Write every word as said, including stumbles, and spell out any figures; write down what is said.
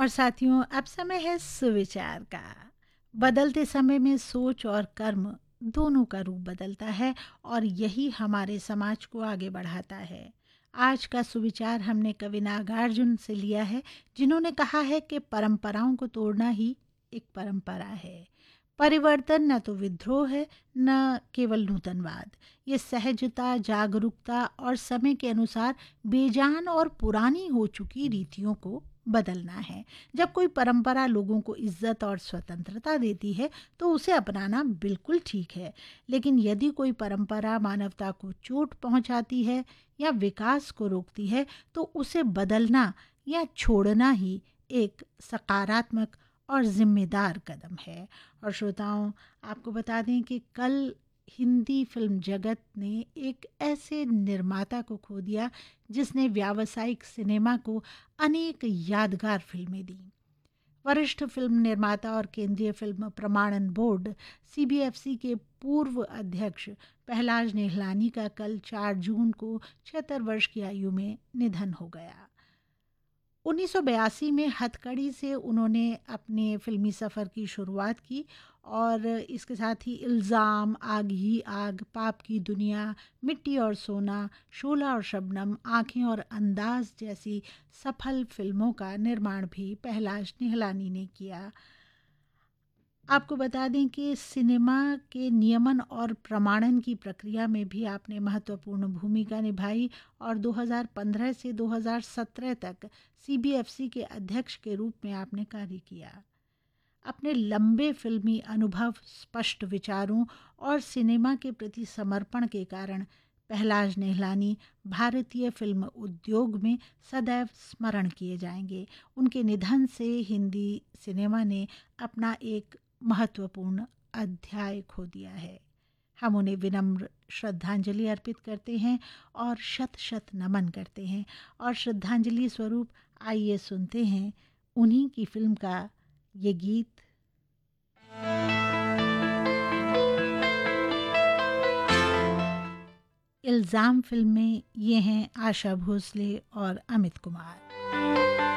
और साथियों, अब समय है सुविचार का। बदलते समय में सोच और कर्म दोनों का रूप बदलता है और यही हमारे समाज को आगे बढ़ाता है। आज का सुविचार हमने कवि नागार्जुन से लिया है, जिन्होंने कहा है कि परंपराओं को तोड़ना ही एक परंपरा है। परिवर्तन न तो विद्रोह है, न केवल नूतनवाद। ये सहजता, जागरूकता और समय के अनुसार बेजान और पुरानी हो चुकी रीतियों को बदलना है। जब कोई परंपरा लोगों को इज्जत और स्वतंत्रता देती है तो उसे अपनाना बिल्कुल ठीक है, लेकिन यदि कोई परंपरा मानवता को चोट पहुंचाती है या विकास को रोकती है तो उसे बदलना या छोड़ना ही एक सकारात्मक और जिम्मेदार कदम है। और श्रोताओं, आपको बता दें कि कल हिंदी फिल्म जगत ने एक ऐसे निर्माता को खो दिया जिसने व्यावसायिक सिनेमा को अनेक यादगार फिल्में दी। वरिष्ठ फिल्म निर्माता और केंद्रीय फिल्म प्रमाणन बोर्ड सीबीएफसी के पूर्व अध्यक्ष पहलाज निहलानी का कल चार जून को छिहत्तर वर्ष की आयु में निधन हो गया। उन्नीस सौ बयासी में हथकड़ी से उन्होंने अपने फिल्मी सफ़र की शुरुआत की और इसके साथ ही इल्ज़ाम, आग ही आग, पाप की दुनिया, मिट्टी और सोना, शोला और शबनम, आँखें और अंदाज जैसी सफल फिल्मों का निर्माण भी पहलाज निहलानी ने किया। आपको बता दें कि सिनेमा के नियमन और प्रमाणन की प्रक्रिया में भी आपने महत्वपूर्ण भूमिका निभाई और दो हज़ार पंद्रह से दो हज़ार सत्रह तक सीबीएफसी के अध्यक्ष के रूप में आपने कार्य किया। अपने लंबे फिल्मी अनुभव, स्पष्ट विचारों और सिनेमा के प्रति समर्पण के कारण पहलाज निहलानी भारतीय फिल्म उद्योग में सदैव स्मरण किए जाएंगे। उनके निधन से हिंदी सिनेमा ने अपना एक महत्वपूर्ण अध्याय खो दिया है। हम उन्हें विनम्र श्रद्धांजलि अर्पित करते हैं और शत शत नमन करते हैं। और श्रद्धांजलि स्वरूप आइए सुनते हैं उन्हीं की फिल्म का ये गीत। इल्ज़ाम फिल्म में ये हैं आशा भोसले और अमित कुमार।